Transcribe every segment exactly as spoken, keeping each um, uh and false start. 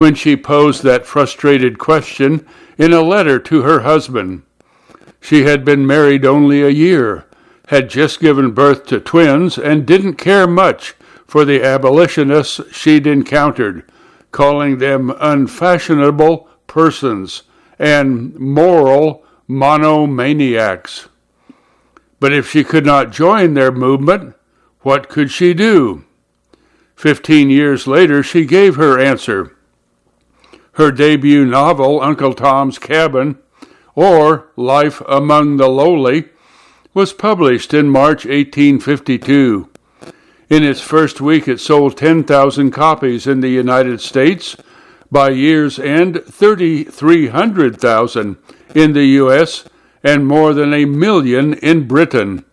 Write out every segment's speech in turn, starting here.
when she posed that frustrated question in a letter to her husband. She had been married only a year, had just given birth to twins, and didn't care much for the abolitionists she'd encountered, calling them unfashionable persons and moral monomaniacs. But if she could not join their movement, what could she do? Fifteen years later, she gave her answer. Her debut novel, Uncle Tom's Cabin, or Life Among the Lowly, was published in March eighteen fifty-two. In its first week, it sold ten thousand copies in the United States. By year's end, three thousand three hundred thousand in the U S and more than a million in Britain.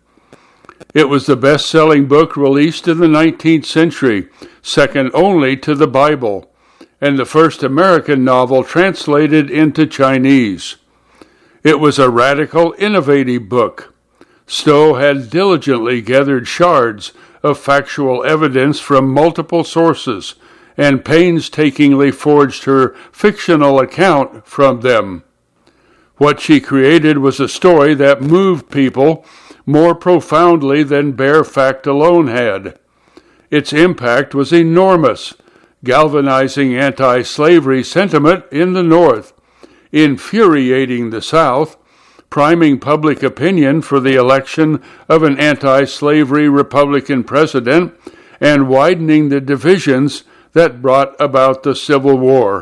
It was the best-selling book released in the nineteenth century, second only to the Bible, and the first American novel translated into Chinese. It was a radical, innovative book. Stowe had diligently gathered shards of factual evidence from multiple sources and painstakingly forged her fictional account from them. What she created was a story that moved people more profoundly than bare fact alone had. Its impact was enormous, galvanizing anti-slavery sentiment in the North, infuriating the South, priming public opinion for the election of an anti-slavery Republican president, and widening the divisions that brought about the Civil War.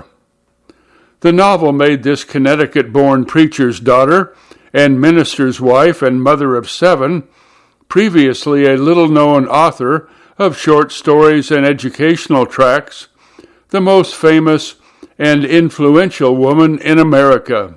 The novel made this Connecticut-born preacher's daughter and minister's wife and mother of seven, previously a little-known author of short stories and educational tracts, the most famous and influential woman in America.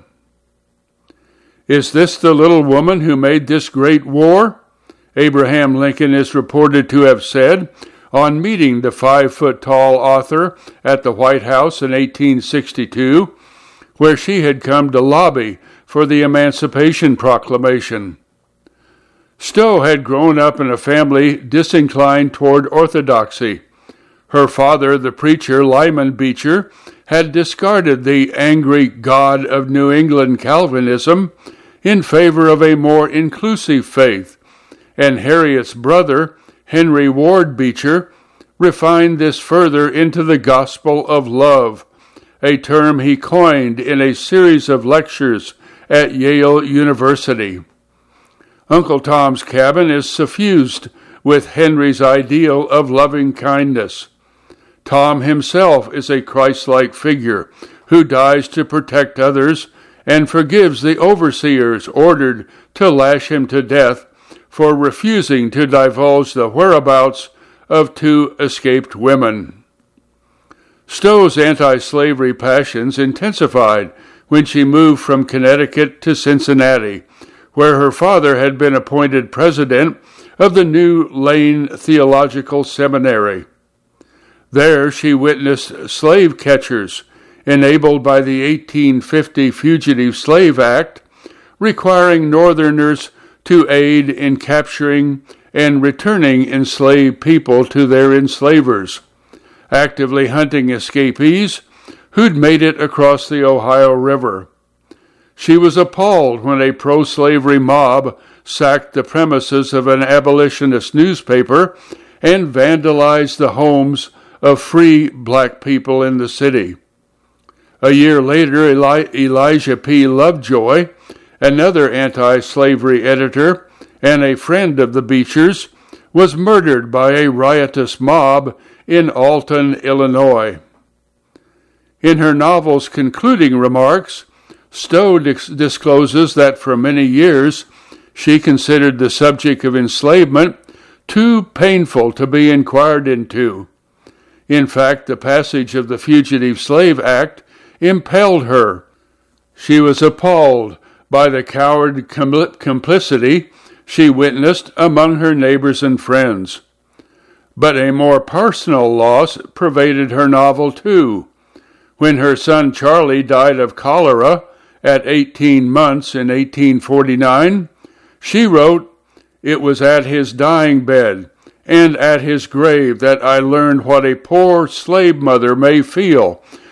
Is this the little woman who made this great war? Abraham Lincoln is reported to have said on meeting the five-foot-tall author at the White House in eighteen sixty-two, where she had come to lobby for the Emancipation Proclamation. Stowe had grown up in a family disinclined toward orthodoxy. Her father, the preacher Lyman Beecher, had discarded the angry God of New England Calvinism in favor of a more inclusive faith, and Harriet's brother, Henry Ward Beecher, refined this further into the gospel of love, a term he coined in a series of lectures at Yale University. Uncle Tom's Cabin is suffused with Henry's ideal of loving kindness. Tom himself is a Christ-like figure who dies to protect others and forgives the overseers ordered to lash him to death for refusing to divulge the whereabouts of two escaped women. Stowe's anti-slavery passions intensified when she moved from Connecticut to Cincinnati, where her father had been appointed president of the New Lane Theological Seminary. There she witnessed slave catchers, enabled by the eighteen fifty Fugitive Slave Act, requiring Northerners to aid in capturing and returning enslaved people to their enslavers, actively hunting escapees who'd made it across the Ohio River. She was appalled when a pro-slavery mob sacked the premises of an abolitionist newspaper and vandalized the homes of free black people in the city. A year later, Eli- Elijah P. Lovejoy, another anti-slavery editor and a friend of the Beechers, was murdered by a riotous mob in Alton, Illinois. In her novel's concluding remarks, Stowe dis- discloses that for many years she considered the subject of enslavement too painful to be inquired into. In fact, the passage of the Fugitive Slave Act impelled her. She was appalled by the coward com- complicity she witnessed among her neighbors and friends. But a more personal loss pervaded her novel, too. When her son Charlie died of cholera at eighteen months in eighteen forty-nine, she wrote, "It was at his dying bed and at his grave that I learned what a poor slave mother may feel